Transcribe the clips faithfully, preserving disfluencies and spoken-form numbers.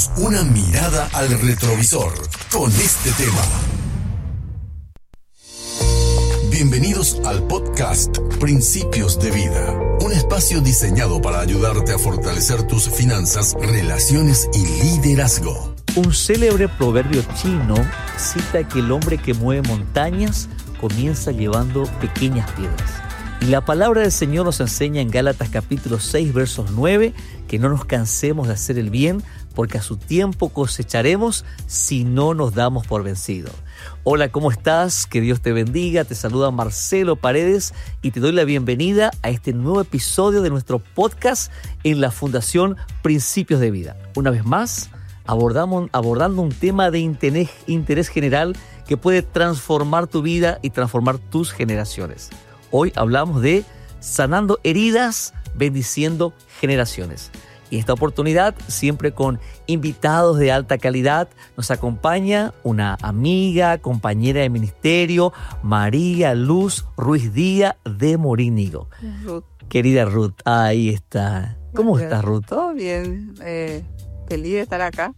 Una mirada al retrovisor con este tema. Bienvenidos al podcast Principios de Vida, un espacio diseñado para ayudarte a fortalecer tus finanzas, relaciones y liderazgo. Un célebre proverbio chino cita que el hombre que mueve montañas comienza llevando pequeñas piedras. Y la palabra del Señor nos enseña en Gálatas capítulo seis, versos nueve, que no nos cansemos de hacer el bien, porque a su tiempo cosecharemos si no nos damos por vencidos. Hola, ¿cómo estás? Que Dios te bendiga. Te saluda Marcelo Paredes y te doy la bienvenida a este nuevo episodio de nuestro podcast en la Fundación Principios de Vida. Una vez más, abordamos, abordando un tema de interés, interés general que puede transformar tu vida y transformar tus generaciones. Hoy hablamos de sanando heridas, bendiciendo generaciones. Y esta oportunidad, siempre con invitados de alta calidad, nos acompaña una amiga, compañera de ministerio, María Luz Ruiz Díaz de Morínigo. Ruth. Querida Ruth, ahí está. ¿Cómo Gracias. estás, Ruth? Todo bien, eh, feliz de estar acá,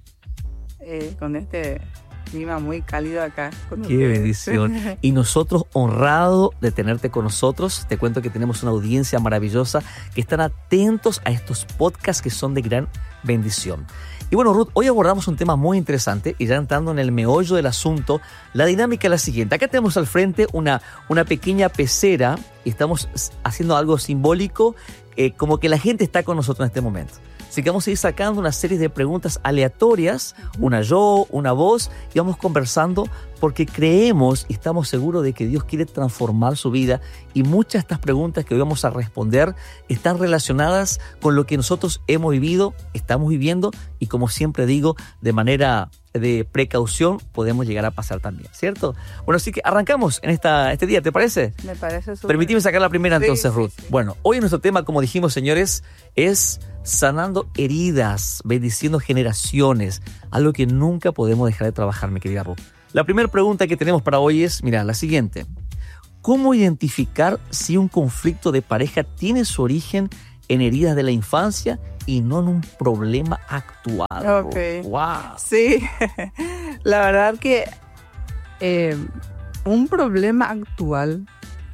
eh, con este clima muy cálido acá. Con Qué ustedes. bendición. Y nosotros honrados de tenerte con nosotros. Te cuento que tenemos una audiencia maravillosa que están atentos a estos podcasts que son de gran bendición. Y bueno, Ruth, hoy abordamos un tema muy interesante y ya entrando en el meollo del asunto, la dinámica es la siguiente. Acá tenemos al frente una, una pequeña pecera y estamos haciendo algo simbólico, eh, como que la gente está con nosotros en este momento. Así que vamos a ir sacando una serie de preguntas aleatorias, una yo, una vos, y vamos conversando porque creemos y estamos seguros de que Dios quiere transformar su vida y muchas de estas preguntas que hoy vamos a responder están relacionadas con lo que nosotros hemos vivido, estamos viviendo y, como siempre digo, de manera de precaución podemos llegar a pasar también, ¿cierto? Bueno, así que arrancamos en esta, este día, ¿te parece? Me parece súper. Permitime sacar la primera Sí, entonces, sí, Ruth. sí. Bueno, hoy nuestro tema, como dijimos, señores, es sanando heridas, bendiciendo generaciones, algo que nunca podemos dejar de trabajar, mi querida Ruth. La primera pregunta que tenemos para hoy es, mira, la siguiente. ¿Cómo identificar si un conflicto de pareja tiene su origen en heridas de la infancia y no en un problema actual? Ok. ¡Wow! Sí, la verdad que eh, un problema actual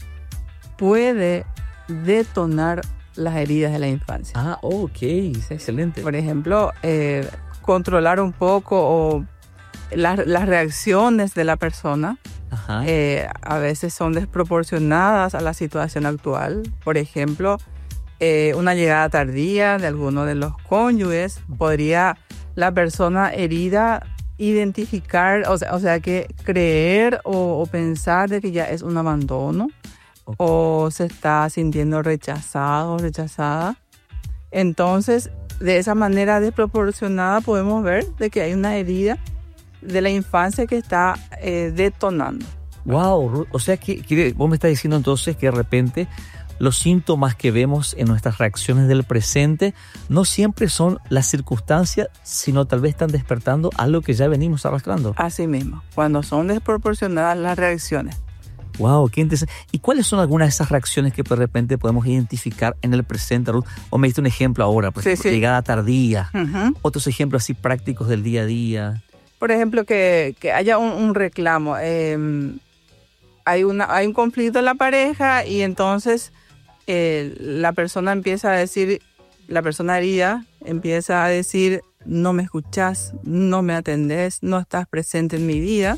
puede detonar las heridas de la infancia. Ah, ok, excelente. Por ejemplo, eh, controlar un poco o las, las reacciones de la persona Ajá. eh, a veces son desproporcionadas a la situación actual. Por ejemplo, eh, una llegada tardía de alguno de los cónyuges podría la persona herida identificar, o sea, o sea que creer o, o pensar de que ya es un abandono. Okay. O se está sintiendo rechazado o rechazada. Entonces, de esa manera desproporcionada podemos ver de que hay una herida de la infancia que está eh, detonando. Wow, o sea que, que vos me estás diciendo entonces que de repente los síntomas que vemos en nuestras reacciones del presente no siempre son las circunstancias, sino tal vez están despertando algo que ya venimos arrastrando. Así mismo, cuando son desproporcionadas las reacciones. Wow, qué interesante. ¿Y cuáles son algunas de esas reacciones que de repente podemos identificar en el presente, Ruth? O me diste un ejemplo ahora, por ejemplo, sí, sí. llegada tardía. Uh-huh. Otros ejemplos así prácticos del día a día. Por ejemplo, que, que haya un, un reclamo. Eh, hay, una, hay un conflicto en la pareja y entonces eh, la persona empieza a decir, la persona herida empieza a decir, no me escuchás, no me atendés, no estás presente en mi vida.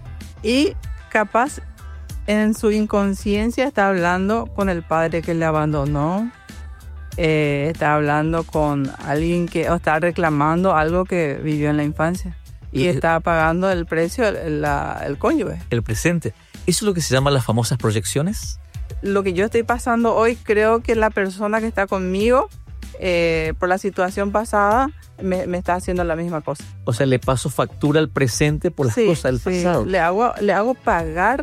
Y capaz en su inconsciencia está hablando con el padre que le abandonó, eh, está hablando con alguien que o está reclamando algo que vivió en la infancia y el, está pagando el precio el, la, el cónyuge. El presente. ¿Eso es lo que se llaman las famosas proyecciones? Lo que yo estoy pasando hoy, creo que la persona que está conmigo, eh, por la situación pasada, me, me está haciendo la misma cosa. O sea, le paso factura al presente por las sí, cosas del sí. pasado. Le hago, le hago pagar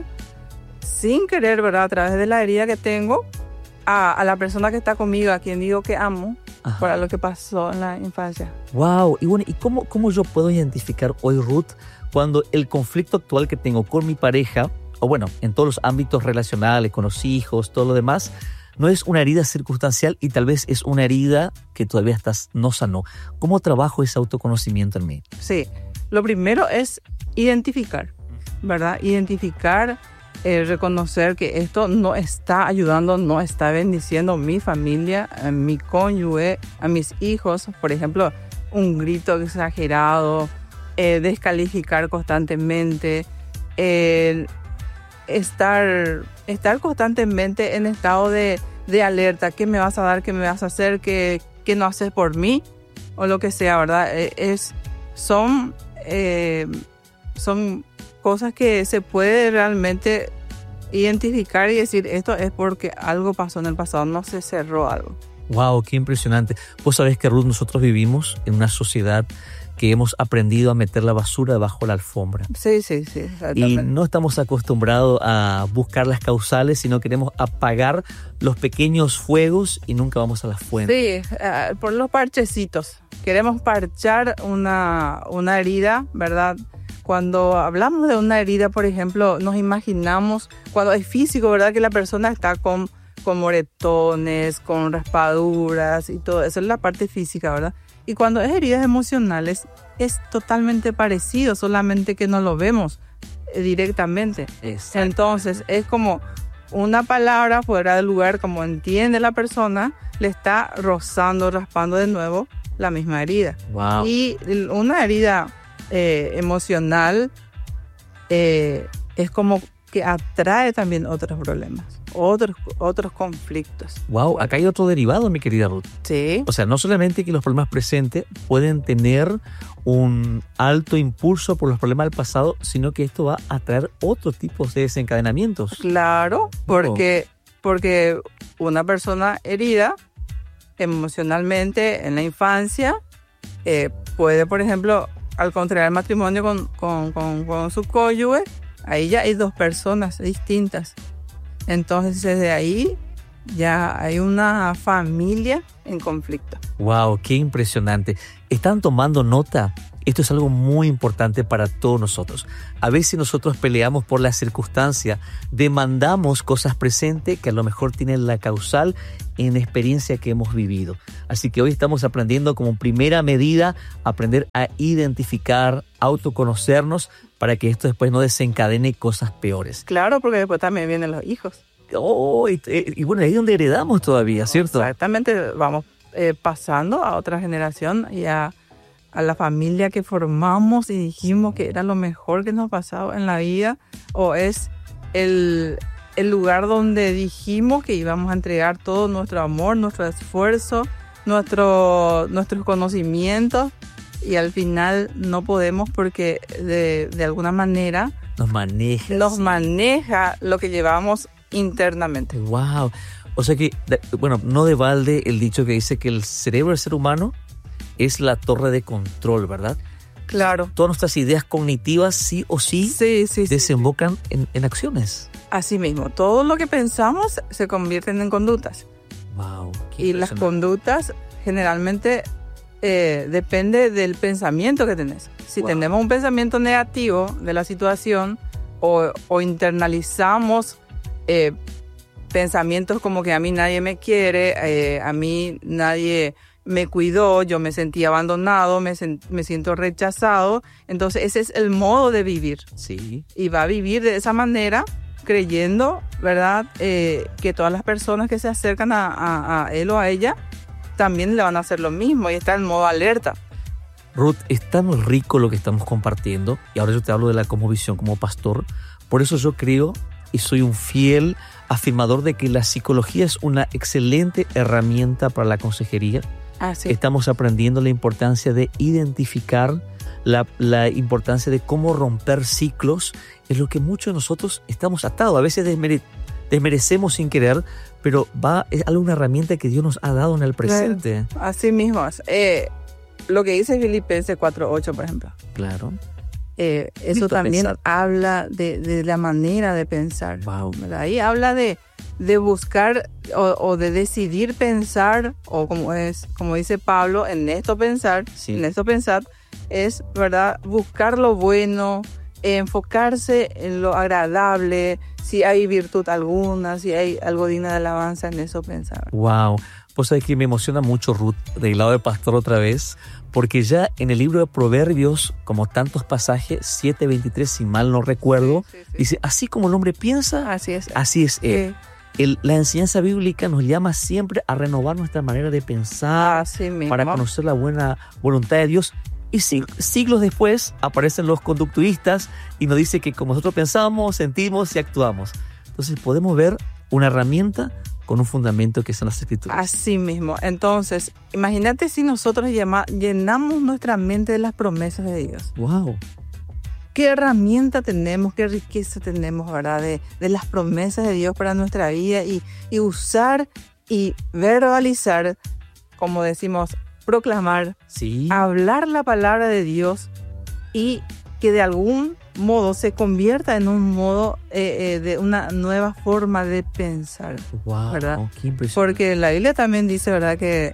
sin querer, ¿verdad? A través de la herida que tengo a, a la persona que está conmigo, a quien digo que amo, Ajá. por lo que pasó en la infancia. Wow. Y bueno, ¿y cómo, cómo yo puedo identificar hoy, Ruth, cuando el conflicto actual que tengo con mi pareja, o bueno, en todos los ámbitos relacionales, con los hijos, todo lo demás, no es una herida circunstancial y tal vez es una herida que todavía estás, no sanó. ¿Cómo trabajo ese autoconocimiento en mí? Sí, lo primero es identificar, ¿verdad? Identificar, eh, reconocer que esto no está ayudando, no está bendiciendo a mi familia, a mi cónyuge, a mis hijos. Por ejemplo, un grito exagerado, eh, descalificar constantemente, eh, estar, estar constantemente en estado de, de alerta. ¿Qué me vas a dar? ¿Qué me vas a hacer? ¿Qué, qué no haces por mí? O lo que sea, ¿verdad? Es, son, eh, son cosas que se puede realmente identificar y decir, esto es porque algo pasó en el pasado, no se cerró algo. Wow, qué impresionante. Vos sabés que, Ruth, nosotros vivimos en una sociedad que hemos aprendido a meter la basura debajo de la alfombra. Sí, sí, sí. Exactamente. Y no estamos acostumbrados a buscar las causales, sino queremos apagar los pequeños fuegos y nunca vamos a la fuente. Sí, uh, por los parchecitos. Queremos parchar una, una herida, ¿verdad? Cuando hablamos de una herida, por ejemplo, nos imaginamos, cuando es físico, ¿verdad? Que la persona está con, con moretones, con raspaduras y todo. Eso es la parte física, ¿verdad? Y cuando es heridas emocionales, es totalmente parecido, solamente que no lo vemos eh, directamente. Entonces, es como una palabra fuera de lugar, como entiende la persona, le está rozando, raspando de nuevo la misma herida. Wow. Y una herida eh, emocional eh, es como que atrae también otros problemas, otros, otros conflictos. Wow, acá hay otro derivado, mi querida Ruth. Sí. O sea, no solamente que los problemas presentes pueden tener un alto impulso por los problemas del pasado, sino que esto va a traer otros tipos de desencadenamientos. Claro, porque, oh. porque una persona herida emocionalmente en la infancia eh, puede, por ejemplo, al contraer el matrimonio con, con, con, con su cónyuge, ahí ya hay dos personas distintas. Entonces, desde ahí ya hay una familia en conflicto. ¡Wow! ¡Qué impresionante! ¿Están tomando nota? Esto es algo muy importante para todos nosotros. A veces nosotros peleamos por la circunstancia, demandamos cosas presentes que a lo mejor tienen la causal en experiencia que hemos vivido. Así que hoy estamos aprendiendo como primera medida, aprender a identificar, autoconocernos, para que esto después no desencadene cosas peores. Claro, porque después también vienen los hijos. Oh, y, y bueno, ahí es donde heredamos todavía, ¿cierto? Exactamente, vamos eh, pasando a otra generación y a, a la familia que formamos y dijimos que era lo mejor que nos pasaba en la vida, o es el, el lugar donde dijimos que íbamos a entregar todo nuestro amor, nuestro esfuerzo, nuestro, nuestros conocimientos, y al final no podemos porque de, de alguna manera nos maneja, nos maneja lo que llevamos internamente. Wow. O sea que, bueno, no de balde el dicho que dice que el cerebro del ser humano es la torre de control, ¿verdad? Claro. Todas nuestras ideas cognitivas sí o sí, sí, sí desembocan sí, sí. En, en acciones. Así mismo, todo lo que pensamos se convierten en conductas. Wow. Y las conductas generalmente eh, depende del pensamiento que tenés. Si wow. tenemos un pensamiento negativo de la situación o, o internalizamos eh, pensamientos como que a mí nadie me quiere, eh, a mí nadie me cuidó, yo me sentí abandonado, me, sen- me siento rechazado. Entonces ese es el modo de vivir. Sí. Y va a vivir de esa manera, creyendo, ¿verdad? Eh, que todas las personas que se acercan a, a, a él o a ella también le van a hacer lo mismo, y está en modo alerta. Ruth, es tan rico lo que estamos compartiendo, y ahora yo te hablo de la cosmovisión como pastor. Por eso yo creo y soy un fiel afirmador de que la psicología es una excelente herramienta para la consejería. Ah, sí. Estamos aprendiendo la importancia de identificar, la, la importancia de cómo romper ciclos. Es lo que muchos de nosotros estamos atados. A veces desmere, desmerecemos sin querer, pero va, es alguna herramienta que Dios nos ha dado en el presente. Claro. Así mismo. Eh, lo que dice Filipenses cuatro ocho, por ejemplo. Claro. Eh, eso Listo, también pensar. habla de, de la manera de pensar. Wow. ¿Verdad? Ahí habla de, de buscar o, o de decidir pensar, o como es, como dice Pablo, en esto pensar, Sí. en esto pensar, es, ¿verdad?, buscar lo bueno, enfocarse en lo agradable, si hay virtud alguna, si hay algo digno de alabanza, en eso pensar. Wow. Pues es que me emociona mucho, Ruth, del lado del pastor otra vez, porque ya en el libro de Proverbios, como tantos pasajes, siete veintitrés, si mal no recuerdo, sí, sí, sí. dice, así como el hombre piensa, así es, así es él. Sí. El, la enseñanza bíblica nos llama siempre a renovar nuestra manera de pensar, así mismo, para conocer la buena voluntad de Dios. Y sig- siglos después aparecen los conductuistas y nos dice que como nosotros pensamos, sentimos y actuamos. Entonces podemos ver una herramienta con un fundamento que son las Escrituras. Así mismo. Entonces, imagínate si nosotros llama, llenamos nuestra mente de las promesas de Dios. ¡Wow! ¿Qué herramienta tenemos, qué riqueza tenemos, verdad? De, de las promesas de Dios para nuestra vida y, y usar y verbalizar, como decimos, proclamar, sí. hablar la palabra de Dios y que de algún modo se convierta en un modo eh, eh, de una nueva forma de pensar. Wow, ¿verdad? Qué impresionante. Porque la Biblia también dice, ¿verdad?, que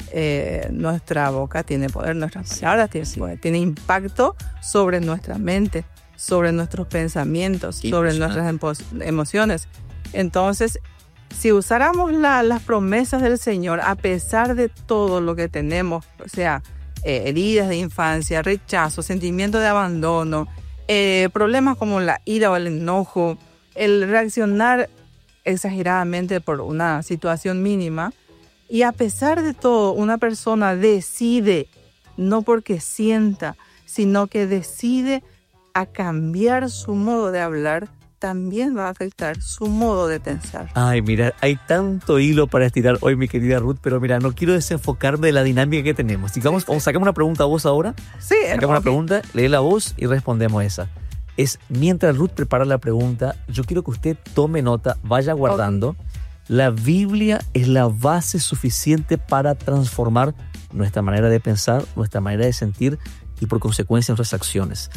eh, nuestra boca tiene poder, nuestras sí, palabras tienen sí. poder, tiene impacto sobre nuestra mente, sobre nuestros pensamientos, qué sobre nuestras emo- emociones. Entonces, si usáramos la, las promesas del Señor, a pesar de todo lo que tenemos, o sea, eh, heridas de infancia, rechazo, sentimiento de abandono, eh, problemas como la ira o el enojo, el reaccionar exageradamente por una situación mínima, y a pesar de todo, una persona decide, no porque sienta, sino que decide a cambiar su modo de hablar, también va a afectar su modo de pensar. Ay, mira, hay tanto hilo para estirar hoy, mi querida Ruth, pero mira, no quiero desenfocarme de la dinámica que tenemos. Digamos, sí, sí. Sacamos una pregunta a vos ahora. Sí. Sacamos una pregunta, lee la voz y respondemos esa. Es, mientras Ruth prepara la pregunta, yo quiero que usted tome nota, vaya guardando. Okay. La Biblia es la base suficiente para transformar nuestra manera de pensar, nuestra manera de sentir y por consecuencia nuestras acciones.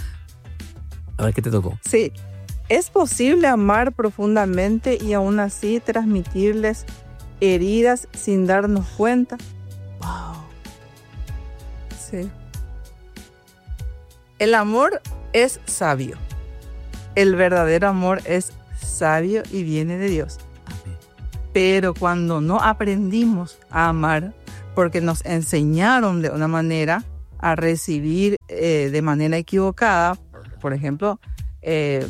A ver, ¿qué te tocó? Sí. ¿Es posible amar profundamente y aún así transmitirles heridas sin darnos cuenta? Wow. Sí. El amor es sabio. El verdadero amor es sabio y viene de Dios. Amén. Pero cuando no aprendimos a amar, porque nos enseñaron de una manera a recibir eh, de manera equivocada, por ejemplo, eh,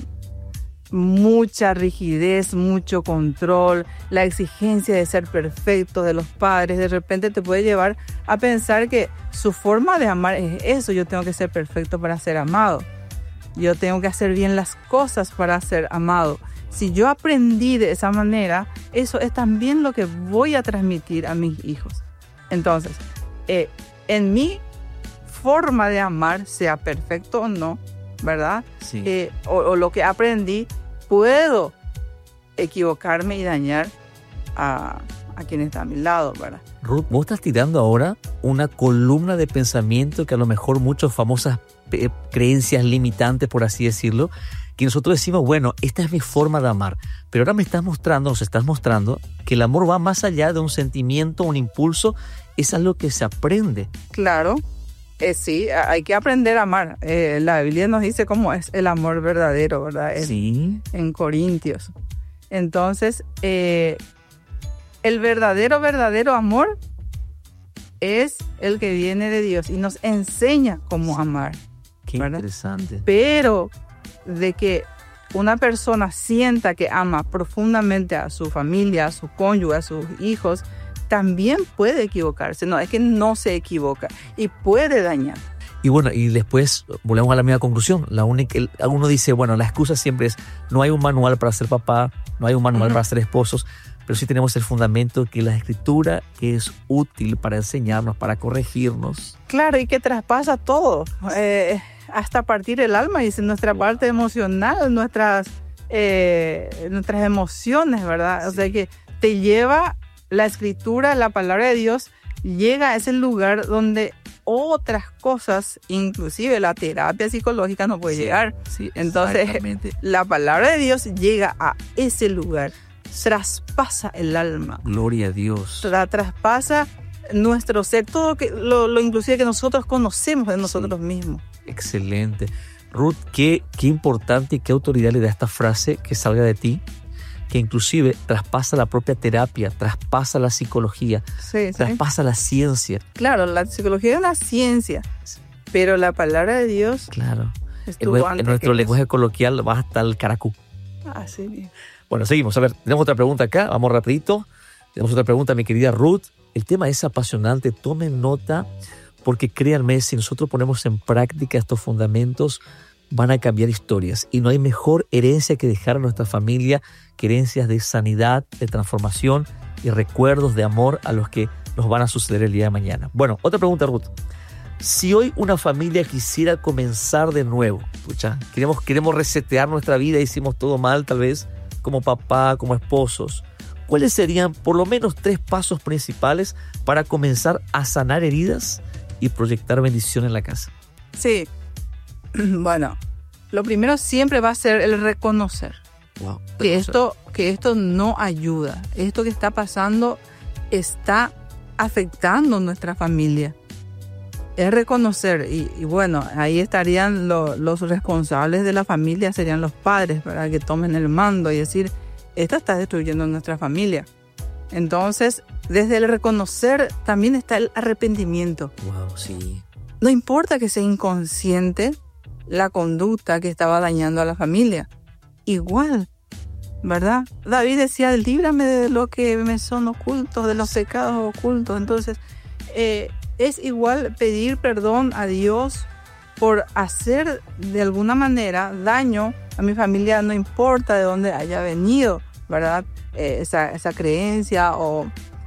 mucha rigidez, mucho control, la exigencia de ser perfecto de los padres, de repente te puede llevar a pensar que su forma de amar es eso. Yo tengo que ser perfecto para ser amado. Yo tengo que hacer bien las cosas para ser amado. Si yo aprendí de esa manera, eso es también lo que voy a transmitir a mis hijos. Entonces, eh, en mi forma de amar, sea perfecto o no, ¿verdad? Sí. Eh, o, o lo que aprendí, puedo equivocarme y dañar a, a quien está a mi lado, ¿verdad? Ruth, vos estás tirando ahora una columna de pensamiento que a lo mejor muchas famosas pe- creencias limitantes, por así decirlo, que nosotros decimos, bueno, esta es mi forma de amar. Pero ahora me estás mostrando, nos estás mostrando que el amor va más allá de un sentimiento, un impulso, es algo que se aprende. Claro. Eh, sí, hay que aprender a amar. Eh, la Biblia nos dice cómo es el amor verdadero, ¿verdad? En, sí. En Corintios. Entonces, eh, el verdadero, verdadero amor es el que viene de Dios y nos enseña cómo amar. Qué ¿verdad? Interesante. Pero de que una persona sienta que ama profundamente a su familia, a su cónyuge, a sus hijos, también puede equivocarse. No, es que no se equivoca y puede dañar. Y bueno, y después volvemos a la misma conclusión. La única, el, uno dice, bueno, la excusa siempre es, no hay un manual para ser papá, no hay un manual uh-huh. para ser esposos, pero sí tenemos el fundamento que la Escritura, que es útil para enseñarnos, para corregirnos. Claro, y que traspasa todo, eh, hasta partir el alma, dice, nuestra parte emocional, nuestras, eh, nuestras emociones, ¿verdad? O sea, que te lleva la Escritura, la palabra de Dios, llega a ese lugar donde otras cosas, inclusive la terapia psicológica, no puede sí, llegar. Sí, entonces, la palabra de Dios llega a ese lugar, traspasa el alma. Gloria a Dios. Tra- traspasa nuestro ser, todo que, lo, lo inclusive que nosotros conocemos de nosotros sí. mismos. Excelente. Ruth, qué, qué importante y qué autoridad le da esta frase que salga de ti, que inclusive traspasa la propia terapia, traspasa la psicología, sí, traspasa sí. la ciencia. Claro, la psicología es una ciencia, pero la palabra de Dios... Claro. estuvo En, antes en nuestro que lenguaje eso. coloquial va hasta el caracú. Así bien. Bueno, seguimos. A ver, tenemos otra pregunta acá. Vamos rapidito. Tenemos otra pregunta, mi querida Ruth. El tema es apasionante. Tomen nota, porque créanme, si nosotros ponemos en práctica estos fundamentos, van a cambiar historias. Y no hay mejor herencia que dejar a nuestra familia que herencias de sanidad, de transformación y recuerdos de amor a los que nos van a suceder el día de mañana. Bueno, otra pregunta, Ruth. Si hoy una familia quisiera comenzar de nuevo, escucha, queremos, queremos resetear nuestra vida, hicimos todo mal tal vez, como papá, como esposos, ¿cuáles serían por lo menos tres pasos principales para comenzar a sanar heridas y proyectar bendición en la casa? Sí, bueno, lo primero siempre va a ser el reconocer Wow. que esto, que esto no ayuda. Esto que está pasando está afectando nuestra familia. Es reconocer, y, y bueno, ahí estarían lo, los responsables de la familia, serían los padres, para que tomen el mando y decir, esto está destruyendo nuestra familia. Entonces, desde el reconocer también está el arrepentimiento. Wow, sí. No importa que sea inconsciente la conducta que estaba dañando a la familia. Igual, ¿verdad? David decía, líbrame de lo que me son ocultos, de los pecados ocultos. Entonces, eh, es igual pedir perdón a Dios por hacer de alguna manera daño a mi familia, no importa de dónde haya venido, ¿verdad? Eh, esa, esa creencia o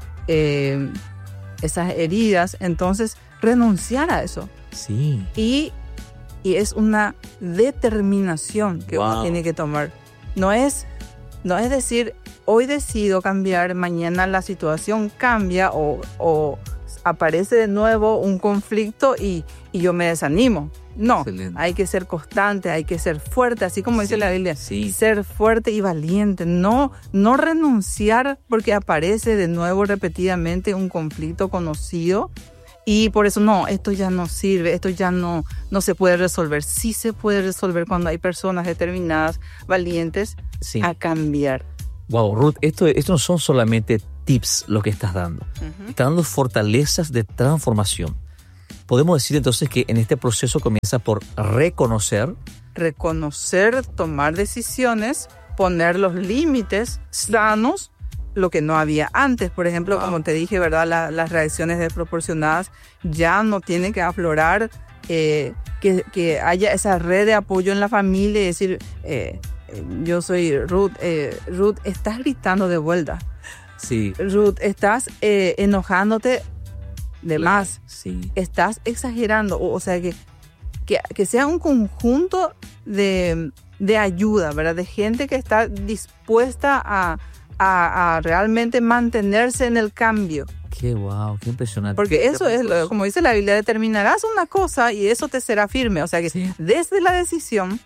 eh, esas heridas. Entonces, renunciar a eso. Sí. Y, y es una determinación que Wow. uno tiene que tomar. No es, no es decir, hoy decido cambiar, mañana la situación cambia o, o aparece de nuevo un conflicto y, y yo me desanimo. No, Excelente. hay que ser constante, hay que ser fuerte, así como dice Sí, la Biblia, sí. ser fuerte y valiente, no, no renunciar porque aparece de nuevo repetidamente un conflicto conocido y por eso no, esto ya no sirve, esto ya no, no se puede resolver. Sí se puede resolver cuando hay personas determinadas, valientes, Sí. a cambiar. Wow, Ruth, esto, esto no son solamente tips lo que estás dando. Uh-huh. Estás dando fortalezas de transformación. Podemos decir entonces que en este proceso comienza por reconocer. Reconocer, tomar decisiones, poner los límites sanos, lo que no había antes. Por ejemplo, como te dije, ¿verdad? La, las reacciones desproporcionadas ya no tienen que aflorar, eh, que, que haya esa red de apoyo en la familia y decir, eh, yo soy Ruth, eh, Ruth, estás gritando de vuelta. Sí. Ruth, estás eh, enojándote de más. Sí. Estás exagerando. O, o sea, que, que, que sea un conjunto de, de ayuda, ¿verdad? De gente que está dispuesta a, a, a realmente mantenerse en el cambio. Qué wow, qué impresionante. Porque Qué eso es, lo, como dice la Biblia, determinarás una cosa y eso te será firme. O sea que Sí. desde la decisión,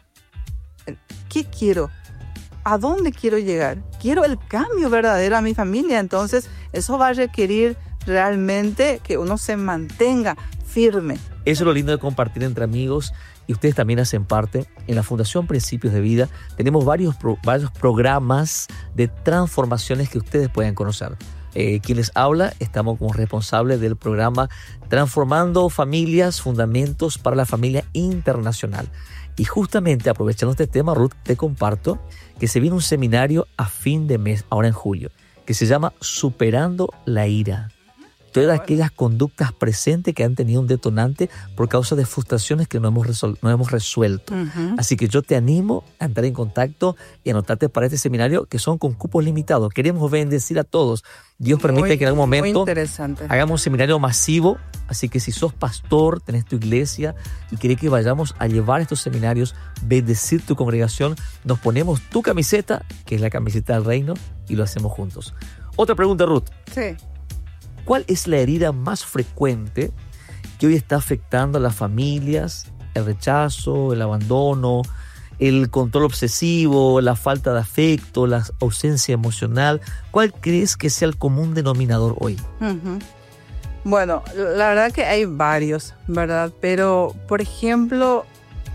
¿qué quiero? ¿A dónde quiero llegar? Quiero el cambio verdadero a mi familia. Entonces, eso va a requerir realmente que uno se mantenga firme. Eso es lo lindo de compartir entre amigos y ustedes también hacen parte. En la Fundación Principios de Vida tenemos varios, pro, varios programas de transformaciones que ustedes pueden conocer. Eh, quien les habla, estamos como responsables del programa Transformando Familias, Fundamentos para la Familia Internacional. Y justamente aprovechando este tema, Ruth, te comparto que se viene un seminario a fin de mes, ahora en julio, que se llama Superando la Ira. Todas aquellas conductas presentes que han tenido un detonante por causa de frustraciones que no hemos, resol- no hemos resuelto. Uh-huh. Así que yo te animo a entrar en contacto y anotarte para este seminario que son con cupos limitados. Queremos bendecir a todos. Dios permite Muy, que en algún muy momento interesante. hagamos un seminario masivo. Así que si sos pastor, tenés tu iglesia y querés que vayamos a llevar estos seminarios, bendecir tu congregación, nos ponemos tu camiseta, que es la camiseta del reino, y lo hacemos juntos. Otra pregunta, Ruth. Sí. ¿Cuál es la herida más frecuente que hoy está afectando a las familias? El rechazo, el abandono, el control obsesivo, la falta de afecto, la ausencia emocional. ¿Cuál crees que sea el común denominador hoy? Uh-huh. Bueno, la verdad que hay varios, ¿verdad? Pero, por ejemplo,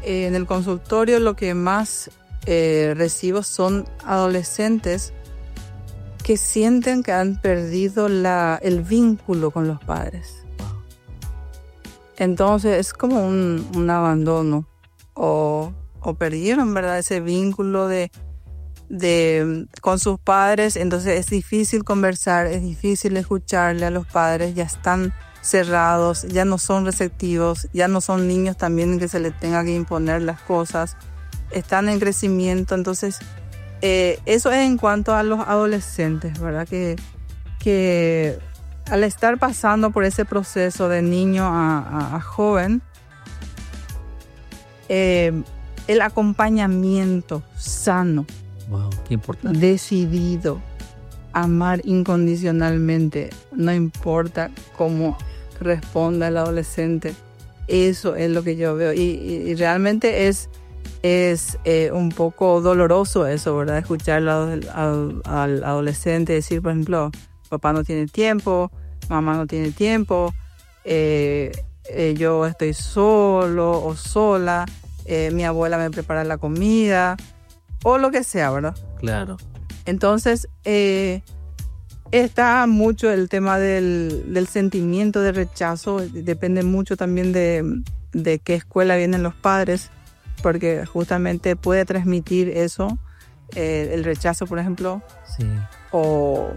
eh, en el consultorio lo que más eh, recibo son adolescentes que sienten que han perdido la, el vínculo con los padres. Entonces es como un, un abandono o, o perdieron, ¿verdad?, ese vínculo de, de, con sus padres. Entonces es difícil conversar, es difícil escucharle a los padres, ya están cerrados, ya no son receptivos, ya no son niños también que se les tenga que imponer las cosas, están en crecimiento. Entonces eh, eso es en cuanto a los adolescentes, ¿verdad? Que, que al estar pasando por ese proceso de niño a, a, a joven, eh, el acompañamiento sano, wow, qué importante, decidido, amar incondicionalmente, no importa cómo responda el adolescente, eso es lo que yo veo. Y, y, y realmente es, es eh, un poco doloroso eso, ¿verdad? Escuchar al, al, al adolescente decir, por ejemplo, papá no tiene tiempo, mamá no tiene tiempo, eh, eh, yo estoy solo o sola, eh, mi abuela me prepara la comida, o lo que sea, ¿verdad? Claro. Entonces, eh, está mucho el tema del, del sentimiento de rechazo, depende mucho también de, de qué escuela vienen los padres, porque justamente puede transmitir eso, eh, el rechazo, por ejemplo, sí. o...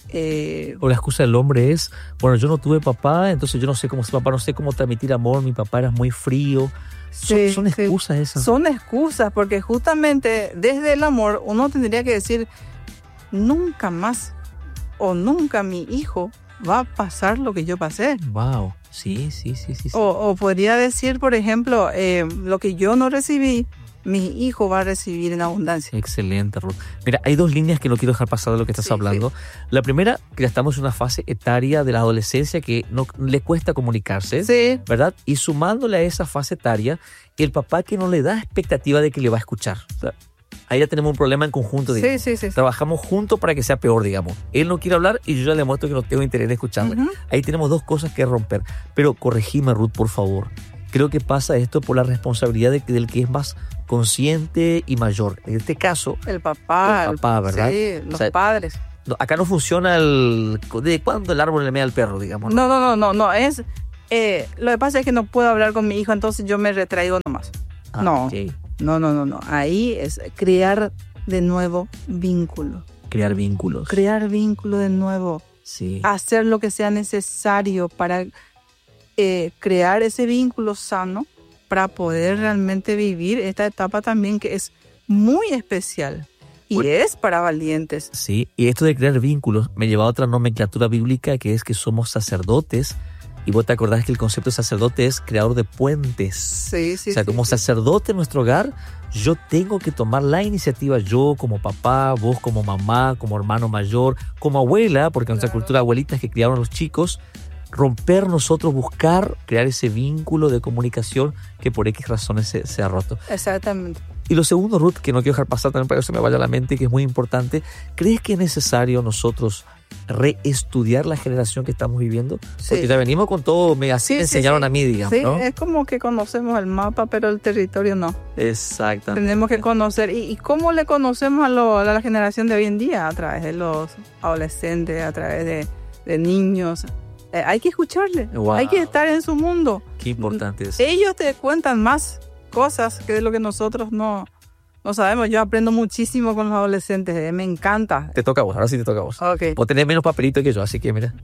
Eh, o la excusa del hombre es, bueno, yo no tuve papá, entonces yo no sé cómo ser papá, no sé cómo transmitir amor, mi papá era muy frío. Son, sí, son excusas sí. esas. Son excusas, porque justamente desde el amor uno tendría que decir, nunca más o nunca mi hijo va a pasar lo que yo pasé. Wow, sí, sí, sí, sí. sí. O, o podría decir, por ejemplo, eh, lo que yo no recibí, mi hijo va a recibir en abundancia. Excelente, Ruth. Mira, hay dos líneas que no quiero dejar pasar de lo que estás sí, hablando. Sí. La primera, que ya estamos en una fase etaria de la adolescencia que no le cuesta comunicarse, sí. ¿verdad? Y sumándole a esa fase etaria, el papá que no le da expectativa de que le va a escuchar. O sea, ahí ya tenemos un problema en conjunto. Sí, sí, sí. Trabajamos juntos para que sea peor, digamos. Él no quiere hablar y yo ya le muestro que no tengo interés en escucharme. Uh-huh. Ahí tenemos dos cosas que romper. Pero corregime, Ruth, por favor. Creo que pasa esto por la responsabilidad de, del que es más consciente y mayor. En este caso, el papá. El papá, ¿verdad? Sí, los o sea, padres. No, acá no funciona el... ¿De cuándo el árbol le mea al perro, digamos? No, no, no, no. no es, eh, lo que pasa es que no puedo hablar con mi hijo, entonces yo me retraigo nomás. Ah, no, okay. no, no, no, no. Ahí es crear de nuevo vínculo. Crear vínculos. Crear vínculo de nuevo. Sí. Hacer lo que sea necesario para... Eh, crear ese vínculo sano para poder realmente vivir esta etapa también que es muy especial y bueno, es para valientes. Sí, y esto de crear vínculos me lleva a otra nomenclatura bíblica que es que somos sacerdotes. Y vos te acordás que el concepto de sacerdote es creador de puentes. Sí, sí. O sea, sí, como sí. sacerdote en nuestro hogar, yo tengo que tomar la iniciativa, yo como papá, vos como mamá, como hermano mayor, como abuela, porque en nuestra claro. cultura abuelitas que criaron a los chicos, romper nosotros, buscar, crear ese vínculo de comunicación que por X razones se, se ha roto. Exactamente. Y lo segundo, Ruth, que no quiero dejar pasar también para que se me vaya a la mente, que es muy importante, ¿crees que es necesario nosotros reestudiar la generación que estamos viviendo? Sí. Porque ya venimos con todo, me así sí, me enseñaron sí, sí. a mí, digamos, sí, ¿no? es como que conocemos el mapa, pero el territorio no. Exacto. Tenemos que conocer. ¿Y, y cómo le conocemos a, lo, a la generación de hoy en día? A través de los adolescentes, a través de, de niños. Eh, hay que escucharle, wow. Hay que estar en su mundo. Qué importante es. Ellos te cuentan más cosas que de lo que nosotros no, no sabemos. Yo aprendo muchísimo con los adolescentes, eh, me encanta. Te toca a vos, ahora sí te toca a vos. Okay. Vos tenés menos papelito que yo, así que mira.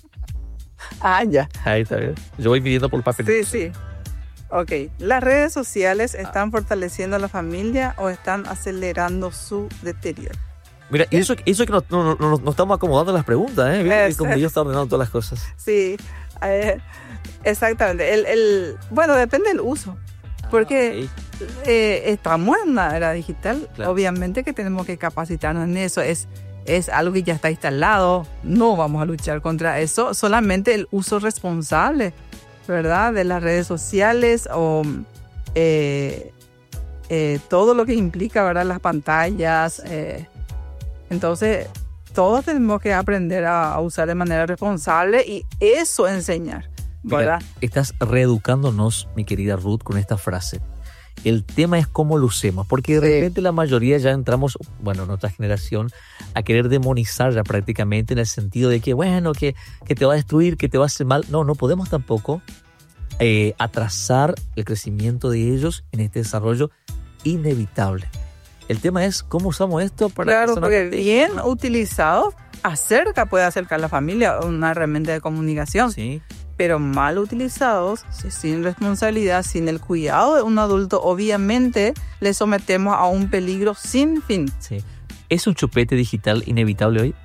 Ah, ya. Ahí está bien. Yo voy midiendo por papelito. Sí, sí. Ok. ¿Las redes sociales están ah. fortaleciendo a la familia o están acelerando su deterioro? Mira, y eso, eso que nos no, no, no estamos acomodando las preguntas, ¿eh? ¿Viste? Como Dios está ordenando todas las cosas. Sí, eh, exactamente. El, el, bueno, depende del uso. Porque ah, okay. eh, estamos en una era digital. Claro. Obviamente que tenemos que capacitarnos en eso. Es, es algo que ya está instalado. No vamos a luchar contra eso. Solamente el uso responsable, ¿verdad? De las redes sociales o eh, eh, todo lo que implica, ¿verdad? Las pantallas. Eh, Entonces, todos tenemos que aprender a, a usar de manera responsable y eso enseñar, ¿verdad? Mira, estás reeducándonos, mi querida Ruth, con esta frase. El tema es cómo lo usemos, porque de repente la mayoría ya entramos, bueno, nuestra generación, a querer demonizar ya prácticamente en el sentido de que, bueno, que, que te va a destruir, que te va a hacer mal. No, no podemos tampoco eh, atrasar el crecimiento de ellos en este desarrollo inevitable. El tema es cómo usamos esto para... Claro, porque bien utilizado, acerca, puede acercar a la familia a una herramienta de comunicación. Sí. Pero mal utilizados, sin responsabilidad, sin el cuidado de un adulto, obviamente le sometemos a un peligro sin fin. Sí. ¿Es un chupete digital inevitable hoy?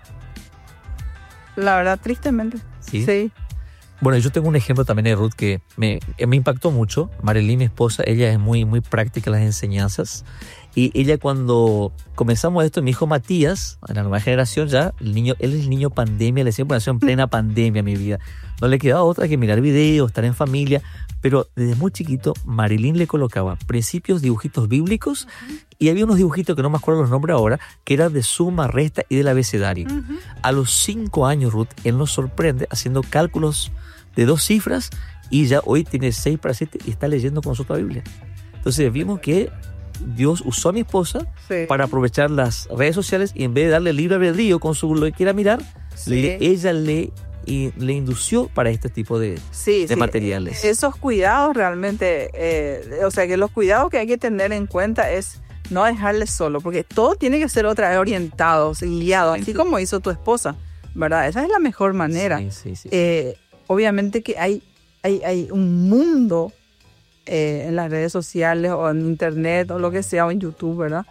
La verdad, tristemente. Sí. Sí. Bueno, yo tengo un ejemplo también de Ruth que me, me impactó mucho. Marilyn, mi esposa, ella es muy, muy práctica en las enseñanzas. Y ella, cuando comenzamos esto, mi hijo Matías, en la nueva generación ya, el niño, él es el niño pandemia, le decía, nació en plena pandemia mi vida. No le quedaba otra que mirar videos, estar en familia. Pero desde muy chiquito, Marilyn le colocaba principios, dibujitos bíblicos, y había unos dibujitos que no me acuerdo los nombres ahora, que eran de suma, resta y del abecedario. Uh-huh. A los cinco años, Ruth, él nos sorprende haciendo cálculos de dos cifras, y ya hoy tiene seis para siete y está leyendo con nosotros la Biblia. Entonces vimos que Dios usó a mi esposa sí. para aprovechar las redes sociales, y en vez de darle libre albedrío con su lo que quiera mirar, sí. le, ella le, y, le indució para este tipo de, sí, de sí. materiales. Esos cuidados realmente, eh, o sea que los cuidados que hay que tener en cuenta es no dejarle solo, porque todo tiene que ser otra vez orientado, guiado, así como hizo tu esposa, ¿verdad? Esa es la mejor manera. Sí, sí, sí. Eh, obviamente que hay, hay, hay un mundo Eh, en las redes sociales o en internet o lo que sea, o en YouTube, ¿verdad?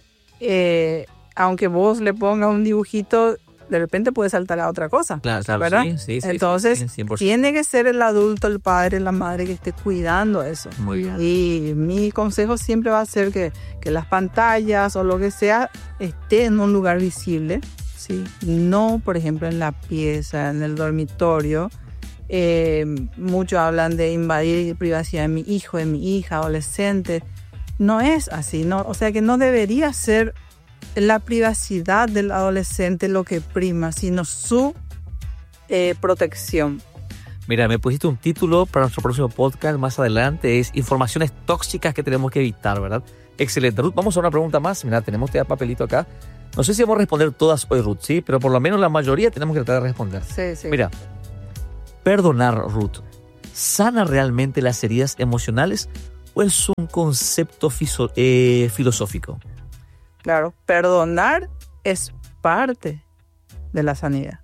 Eh, aunque vos le pongas un dibujito, de repente puede saltar a otra cosa, claro, claro, ¿verdad? Sí, sí, sí, Entonces, sí, cien por ciento. tiene que ser el adulto, el padre, la madre que esté cuidando eso. Muy bien. Y mi consejo siempre va a ser que, que las pantallas o lo que sea esté en un lugar visible, ¿sí? No, por ejemplo, en la pieza, en el dormitorio. Eh, muchos hablan de invadir privacidad de mi hijo, de mi hija, adolescente. No es así, ¿no? O sea que no debería ser la privacidad del adolescente lo que prima, sino su eh, protección. Mira, me pusiste un título para nuestro próximo podcast más adelante, es informaciones tóxicas que tenemos que evitar, ¿verdad? Excelente. Ruth, vamos a una pregunta más. Mira, tenemos este papelito acá. No sé si vamos a responder todas hoy, Ruth, ¿sí? Pero por lo menos la mayoría tenemos que tratar de responder. Sí, sí. Mira, perdonar, Ruth, ¿sana realmente las heridas emocionales o es un concepto fiso, eh, filosófico? Claro, perdonar es parte de la sanidad,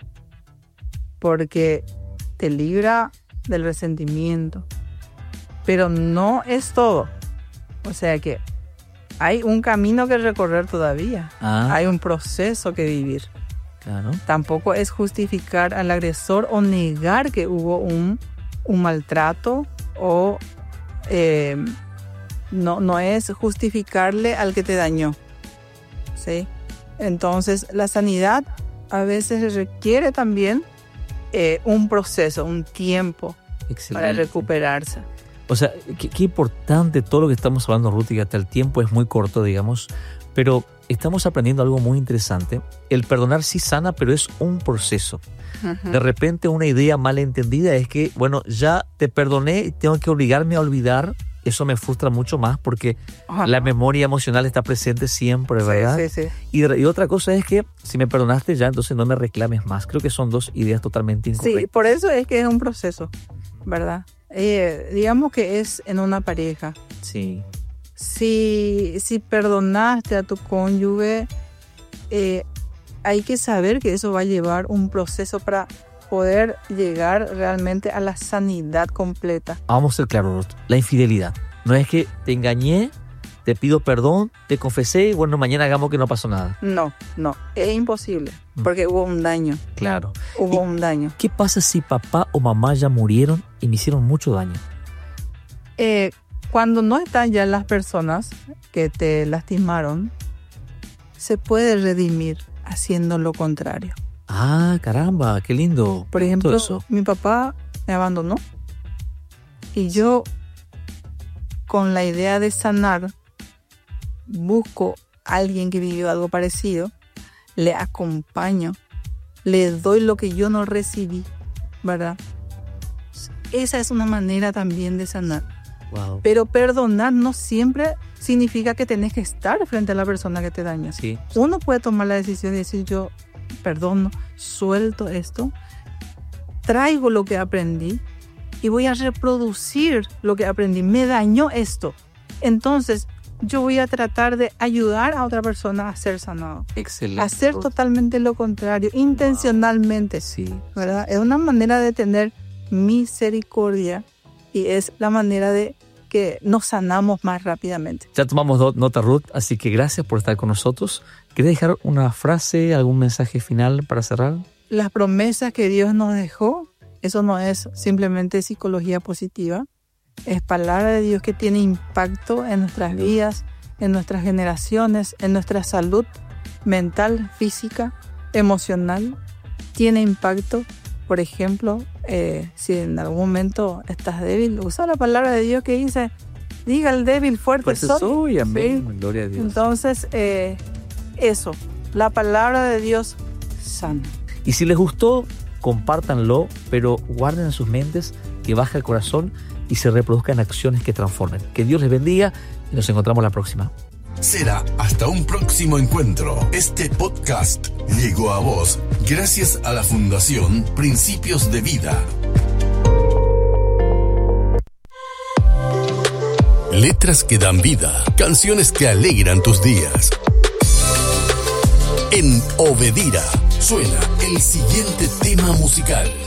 porque te libra del resentimiento, pero no es todo. O sea que hay un camino que recorrer todavía, ah. hay un proceso que vivir. Claro. Tampoco es justificar al agresor o negar que hubo un, un maltrato o eh, no, no es justificarle al que te dañó, ¿sí? Entonces la sanidad a veces requiere también eh, un proceso, un tiempo. Excelente. Para recuperarse. O sea, qué, qué importante todo lo que estamos hablando, Ruth, y hasta el tiempo es muy corto, digamos, pero estamos aprendiendo algo muy interesante. El perdonar sí sana, pero es un proceso. Uh-huh. De repente una idea malentendida es que, bueno, ya te perdoné y tengo que obligarme a olvidar. Eso me frustra mucho más porque uh-huh. la memoria emocional está presente siempre, ¿verdad? Sí, sí, sí. Y, y otra cosa es que si me perdonaste ya, entonces no me reclames más. Creo que son dos ideas totalmente incorrectas. Sí, por eso es que es un proceso, ¿verdad? Eh, digamos que es en una pareja. Sí. Si, si perdonaste a tu cónyuge, eh, hay que saber que eso va a llevar un proceso para poder llegar realmente a la sanidad completa. Vamos a ser claros, la infidelidad. No es que te engañé, te pido perdón, te confesé y bueno, mañana hagamos que no pasó nada. No, no, es imposible, porque mm. hubo un daño. Claro. Hubo un daño. ¿Qué pasa si papá o mamá ya murieron y me hicieron mucho daño? Eh... Cuando no están ya las personas que te lastimaron, se puede redimir haciendo lo contrario. Ah, caramba, qué lindo. Por ejemplo, eso. Mi papá me abandonó y yo, con la idea de sanar, busco a alguien que vivió algo parecido, le acompaño, le doy lo que yo no recibí, ¿verdad? Esa es una manera también de sanar. Wow. Pero perdonar no siempre significa que tenés que estar frente a la persona que te daña. Sí. Uno puede tomar la decisión de decir, yo perdono, suelto esto, traigo lo que aprendí y voy a reproducir lo que aprendí. Me dañó esto. Entonces, yo voy a tratar de ayudar a otra persona a ser sanado. Excelente. Hacer totalmente lo contrario, intencionalmente. Sí. ¿Verdad? Es una manera de tener misericordia y es la manera de que nos sanamos más rápidamente. Ya tomamos do- nota, Ruth, así que gracias por estar con nosotros. ¿Querés dejar una frase, algún mensaje final para cerrar? Las promesas que Dios nos dejó, eso no es simplemente psicología positiva, es palabra de Dios que tiene impacto en nuestras vidas, en nuestras generaciones, en nuestra salud mental, física, emocional. Tiene impacto. Por ejemplo, eh, si en algún momento estás débil, usa la palabra de Dios que dice, diga al débil, fuerte, Fuerte soy. soy, amén. Sí. Gloria a Dios. Entonces, eh, eso, la palabra de Dios sana. Y si les gustó, compártanlo, pero guarden en sus mentes que baje el corazón y se reproduzcan acciones que transformen. Que Dios les bendiga y nos encontramos la próxima. Será hasta un próximo encuentro. Este podcast llegó a vos gracias a la Fundación Principios de Vida. Letras que dan vida, canciones que alegran tus días. En Obedira suena el siguiente tema musical.